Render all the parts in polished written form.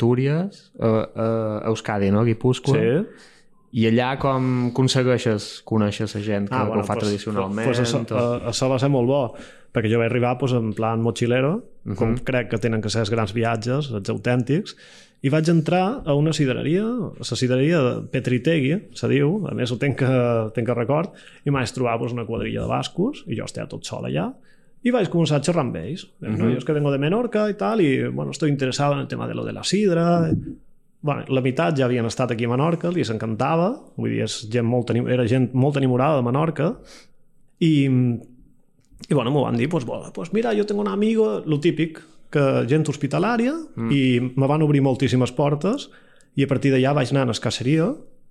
Astúries, a Euskadi, no? Guipúscoa. Sí. I allà com aconsegueixes conèixer la gent que ho fa tradicionalment? Això va ser molt bo, perquè jo vaig arribar en plan mochilero, com crec que tenen que ser els grans viatges, els autèntics, i vaig entrar a una sidreria, la sidreria de Petritegui, se diu, a més ho tenc que record, i vaig trobar una quadrilla de bascos, i jo estava tot sol allà, i vaig començar a xerrar amb ells. No, jo és que vengo de Menorca i tal, i bueno, estoy interesado en el tema de lo de la sidra. Bueno, la meitat ja havien estat aquí a Menorca, li s'encantava, vull dir, era gent molt enamorada de Menorca, i bueno, m'ho van dir, pues mira, jo tengo un amigo, lo típic, que gent hospitalària, i me van obrir moltíssimes portes, i a partir d'allà vaig anar a la caceria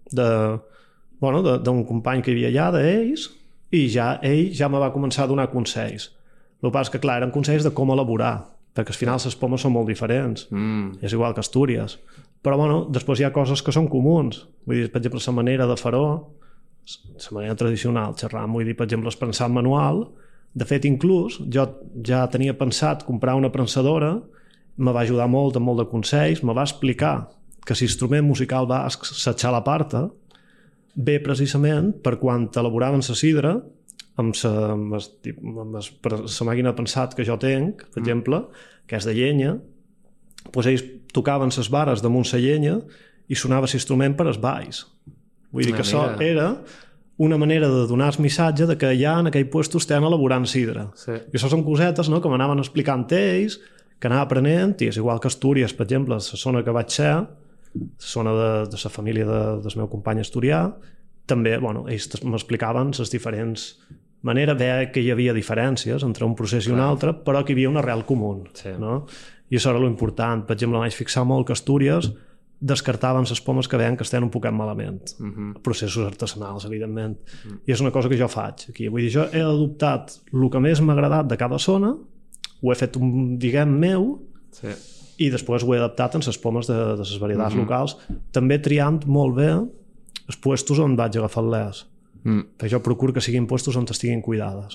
d'un company que hi havia allà, d'ells, i ell ja me va començar a donar consells. El que passa és que, clar, eren consells de com elaborar, perquè al final les pomes són molt diferents, és igual que Astúries. Però bueno, després hi ha coses que són comuns. Vull dir, per exemple, la manera de fer-ho, la manera tradicional, xerrant, vull dir, per exemple, el prensat manual. De fet, inclús, jo ja tenia pensat comprar una prensadora, me va ajudar molt, amb molt de consells, me va explicar que l'instrument musical basc, la xalaparta, ve precisament per quan elaboraven la sidra, amb la màquina de pensat que jo tenc, per exemple, que és de llenya, doncs ells tocaven les vares damunt la llenya i sonava l'instrument per als balls. Vull dir que això era una manera de donar el missatge de que allà en aquell lloc estem elaborant sidra. Sí. I això són cosetes, no?, que m'anaven explicant ells, que anava aprenent, i és igual que Astúries, per exemple, la zona que vaig ser, la zona de la família del meu company asturià, també, bueno, ells m'explicaven les diferents maneres, veia que hi havia diferències entre un procés i un altre, però que hi havia un arrel comú, no? I això era l'important. Per exemple, vaig fixar molt que Astúries descartaven les pomes que veien que estan un poquet malament. Processos artesanals, evidentment. I és una cosa que jo faig aquí. Vull dir, jo he adoptat el que més m'ha agradat de cada zona, ho he fet, diguem, meu, i després ho he adaptat en les pomes de les varietats locals, també triant molt bé els puestos on vaig agafar l'ès. Perquè jo procuro que siguin puestos on estiguin cuidades.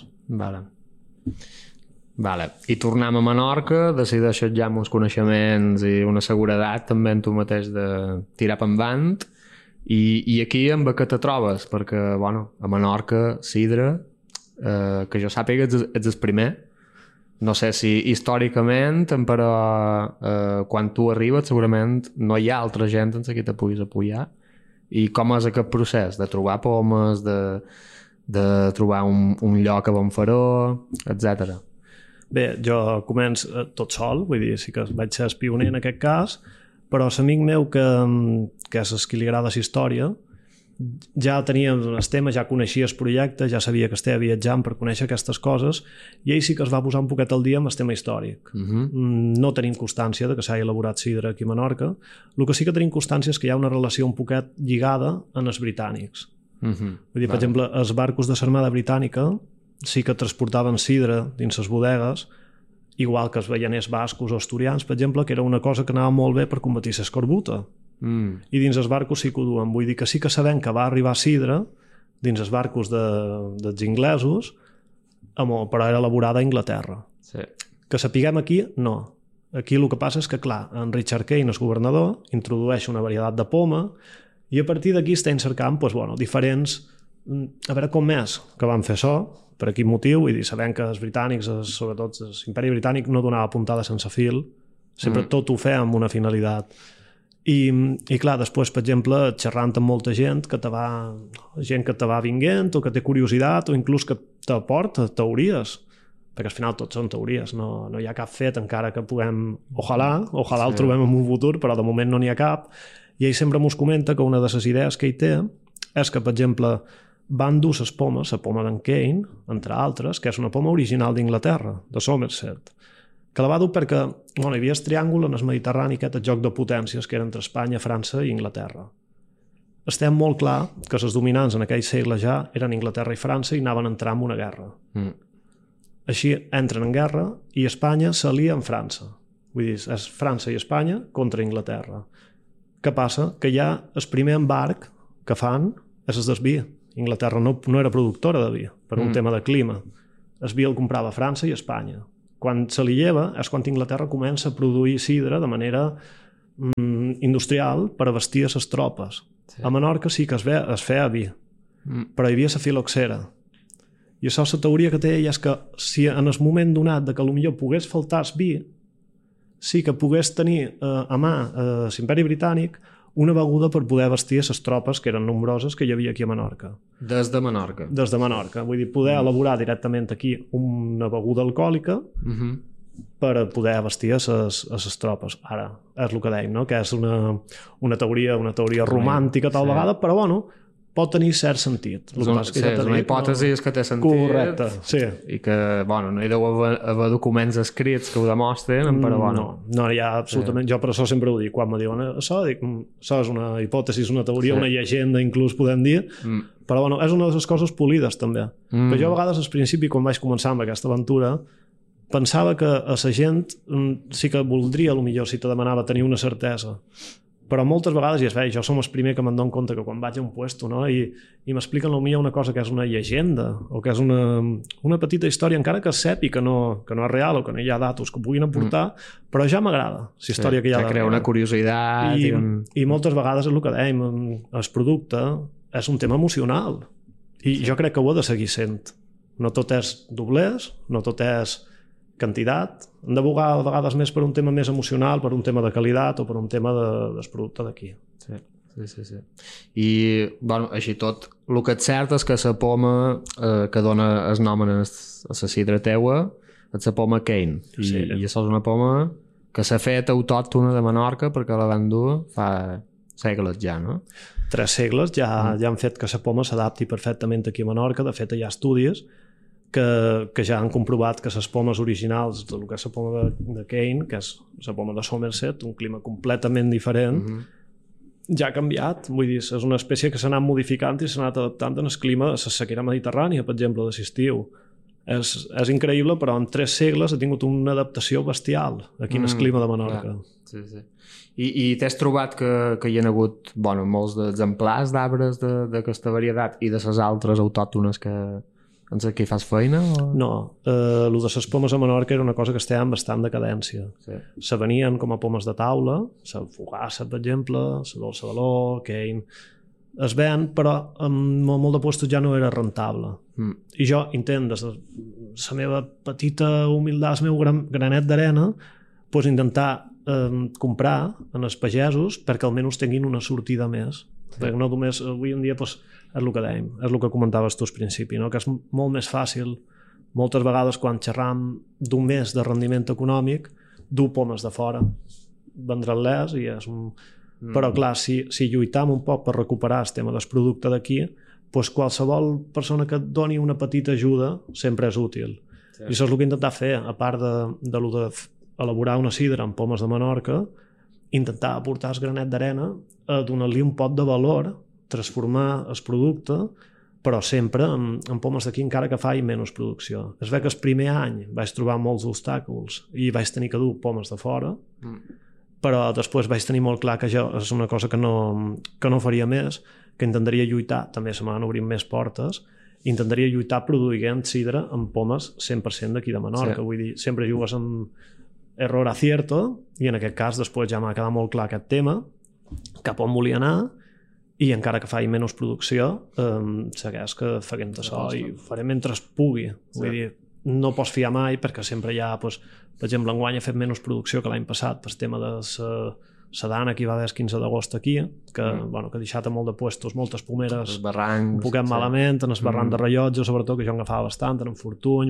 Vale. I tornem a Menorca, decideixes ja amb uns coneixements i una seguretat també en tu mateix de tirar per endavant, i aquí amb què te trobes? Perquè, bueno, a Menorca, sidra, que jo sàpiga ets el primer. No sé si històricament, però quan tu arribes segurament no hi ha altra gent en qui te puguis apoyar. I com és aquest procés de trobar pomes, de trobar un lloc on fer-ho, etc. Bé, jo començo tot sol, vull dir, sí que vaig ser el pioner en aquest cas, però l'amic meu, que és el que li agrada la història, ja tenia el tema, ja coneixia el projecte, ja sabia que estava viatjant per conèixer aquestes coses, i ell sí que es va posar un poquet al dia amb el tema històric. No tenim constància de que s'hagi elaborat sidra aquí a Menorca. El que sí que tenim constància és que hi ha una relació un poquet lligada en els britànics. Vull dir, per exemple, els barcos de l'Armada Britànica sí que transportaven sidra dins les bodegues, igual que els vellaners bascos o asturians, per exemple, que era una cosa que anava molt bé per combatir l'escorbuta. I dins els barcos sí que ho duen. Vull dir que sí que sabem que va arribar sidra dins els barcos dels inglesos, però era elaborada a Anglaterra. Que sapiguem aquí, no. Aquí el que passa és que, clar, en Richard Kane, el governador, introdueix una varietat de poma, i a partir d'aquí estem cercant diferents... A veure com és que van fer això, per quin motiu, vull dir, sabem que els britànics, sobretot l'imperi britànic, no donava puntada sense fil, sempre tot ho feia amb una finalitat. I clar, després, per exemple, xerrant amb molta gent que te va vinguent o que té curiositat o inclús que t'aporta teories, perquè al final tot són teories, no hi ha cap fet encara que puguem... Ojalà el trobem en un futur, però de moment no n'hi ha cap. I ell sempre mos comenta que una de les idees que ell té és que, per exemple, van dur les pomes, la poma d'en Kane, entre altres, que és una poma original d'Inglaterra, de Somerset, que la va dur perquè hi havia el triàngul en el Mediterrani, aquest joc de potències que era entre Espanya, França i Inglaterra. Estem molt clar que els dominants en aquell segle ja eren Inglaterra i França i anaven a entrar en una guerra. Així entren en guerra i Espanya s'alia amb França. Vull dir, és França i Espanya contra Inglaterra. Què passa? Que ja el primer embarc que fan és el del vi. Inglaterra no era productora de vi, per un tema de clima. El vi el comprava França i Espanya. Quan se li lleva és quan Inglaterra comença a produir sidra de manera industrial per abastir les tropes. Sí. A Menorca sí que es feia vi, però hi havia la filoxera. I això, la teoria que té ella és que si en el moment donat de que potser pogués faltar el vi, sí que pogués tenir a mà l'imperi britànic una beguda per poder abastir les tropes que eren nombroses que hi havia aquí a Menorca. Des de Menorca. Des de Menorca. Vull dir, poder elaborar directament aquí una beguda alcohòlica per poder abastir a les tropes. Ara, és el que dèiem, no? Que és una teoria romàntica tal vegada, però bueno, pot tenir cert sentit. És una hipòtesi que té sentit. Correcte, sí. I que, bueno, no hi deu haver documents escrits que ho demostren, però bueno. No, hi ha absolutament... Jo per això sempre ho dic. Quan me diuen això, dic, això és una hipòtesi, és una teoria, una llegenda, inclús podem dir, però bueno, és una de les coses polides, també. Però jo a vegades, al principi, quan vaig començar amb aquesta aventura, pensava que a la gent sí que voldria, potser si te demanava tenir una certesa, però moltes vegades, i es veia, jo som el primer que me'n dono compte que quan vaig a un puesto, no? I m'expliquen potser una cosa que és una llegenda o que és una petita història, encara que sepi que no és real o que no hi ha datos que puguin aportar, però ja m'agrada la història que hi ha darrere. Crea una curiositat. I moltes vegades és el que dèiem, el producte és un tema emocional i jo crec que ho ha de seguir sent. No tot és doblers, no tot és quantitat, hem d'abogar a vegades més per un tema més emocional, per un tema de qualitat o per un tema del producte d'aquí. Sí. I, bueno, així tot, el que és cert és que la poma que dona el nom a la sidra teua és la poma Cane. I això és una poma que s'ha fet autòctona de Menorca perquè la van dur fa segles ja, no? 3 segles ja han fet que la poma s'adapti perfectament aquí a Menorca. De fet, hi ha estudis que ja han comprovat que les pomes originals del que és la poma de Cane, que és la poma de Somerset, un clima completament diferent, ja ha canviat. Vull dir, és una espècie que s'ha anat modificant i s'ha anat adaptant en el clima de la sequera mediterrània, per exemple, de l'estiu. És increïble, però en 3 segles ha tingut una adaptació bestial aquí en el clima de Menorca. Sí. I t'has trobat que hi ha hagut molts exemplars d'arbres d'aquesta varietat i de les altres autòctones en què hi fas feina? No, el de les pomes a Menorca era una cosa que estava en bastant decadència. Se venien com a pomes de taula, la Fogassa, per exemple, la Dolça de l'O, Cane, es ven, però en molt de puestos ja no era rentable. I jo intent, des de la meva petita humildat, el meu granet d'arena, intentar comprar en els pagesos perquè almenys tinguin una sortida més. Perquè no només avui en dia és el que dèiem, és el que comentaves tu al principi, no? Que és molt més fàcil moltes vegades quan xerram d'un mes de rendiment econòmic dur pomes de fora, vendre-les i és un... Però clar, si lluitam un poc per recuperar el tema del producte d'aquí, qualsevol persona que et doni una petita ajuda sempre és útil. I això és el que he intentat fer, a part d'elaborar una sidra amb pomes de Menorca, intentar aportar el granet d'arena, donar-li un pot de valor, transformar el producte, però sempre amb pomes d'aquí encara que faci menys producció. Es ve que el primer any vaig trobar molts obstacles i vaig tenir que dur pomes de fora, però després vaig tenir molt clar que això és una cosa que no faria més, que intentaria lluitar, també se m'han obrit més portes, intentaria lluitar produint sidra amb pomes 100% d'aquí de Menorca. Vull dir, sempre jugues amb error acierto i en aquest cas després ja m'ha quedat molt clar aquest tema, cap on volia anar i encara que faci menys producció segueix que faguem això i farem mentre es pugui. Vull dir, no pots fiar mai perquè sempre hi ha, per exemple, enguany he fet menys producció que l'any passat per tema de la dana que hi va haver el 15 d'agost aquí, que ha deixat a molt de puestos, moltes pomeres un poquet malament, en el barranc de Rellotge sobretot, que jo en agafava bastant, en Fortuny,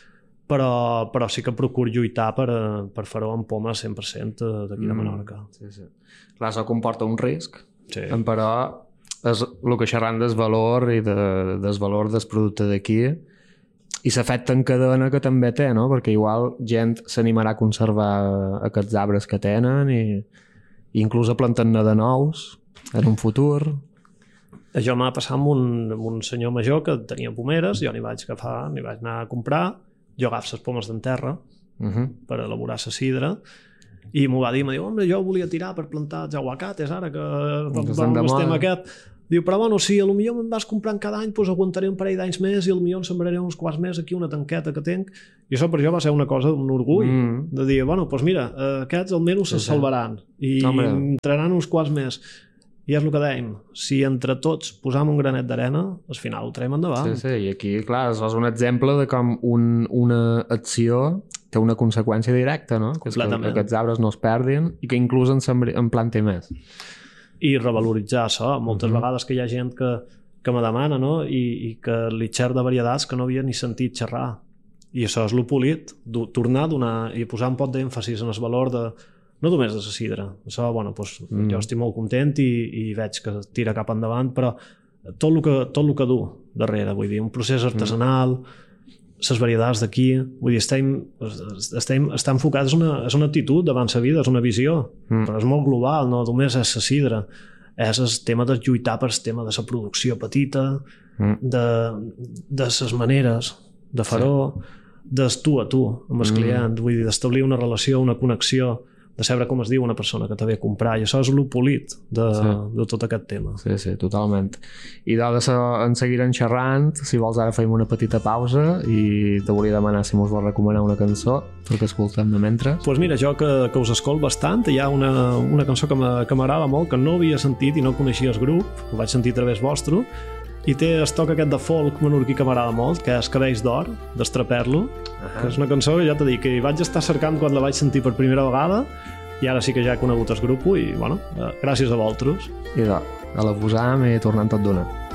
però sí que procuro lluitar per fer-ho amb pomes 100% d'aquí de Menorca. Clar, això comporta un risc, però és el que xerram del valor i del valor del producte d'aquí i l'efecte en cadena que també té, no? Perquè igual gent s'animarà a conservar aquests arbres que tenen i inclús a plantar-ne de nous en un futur. Això m'ha passat amb un senyor major que tenia pomeres, jo n'hi vaig anar a comprar, jo agafo les pomes d'enterra per elaborar la sidra i m'ho va dir, m'ho diu, home, jo volia tirar per plantar els aguacates ara que estem aquest, Diu, però bueno, si potser me'n vas comprant cada any, doncs aguantaré un parell d'anys més i potser em sembraré uns quants més aquí, una tanqueta que tinc. I això per jo va ser una cosa d'un orgull, de dir, bueno, doncs mira, aquests almenys se salvaran i entraran uns quants més. I és el que dèiem, si entre tots posam un granet d'arena, al final ho traiem endavant. Sí, i aquí, clar, és un exemple de com una acció té una conseqüència directa, no? Que aquests arbres no es perdin i que inclús en planti més. I revaloritzar això. Moltes vegades que hi ha gent que me demana, no? I que li xerra de varietats que no havia ni sentit xerrar. I això és lo polit, tornar a donar i posar un pot d'èmfasis en el valor de no només de la sidra. Això, bueno, doncs, jo estic molt content i veig que tira cap endavant, però tot el que du darrere, vull dir, un procés artesanal, les varietats d'aquí, vull dir, està enfocat, és una actitud davant la vida, és una visió, però és molt global, no només és la sidra, és el tema de lluitar per el tema de la producció petita, de les maneres de fer-ho, del tu a tu amb el client, vull dir, d'establir una relació, una connexió, de saber com es diu una persona que te ve a comprar, i això és el polit de tot aquest tema. Sí, totalment. I en seguirem xerrant, si vols ara fem una petita pausa i te volia demanar si mos vols recomanar una cançó perquè escoltem de mentre. Doncs mira, jo que us escolt bastant, hi ha una cançó que m'agrada molt, que no havia sentit i no coneixia el grup, ho vaig sentir a través vostre, i té el toc aquest de folk menorquí que m'agrada molt, que és Cabells d'Or, d'Estraperlo, que és una cançó que ja t'he dit que hi vaig estar cercant quan la vaig sentir per primera vegada i ara sí que ja he conegut el grup i, bueno, gràcies a vosaltres. I a la posam i tornem tot d'una.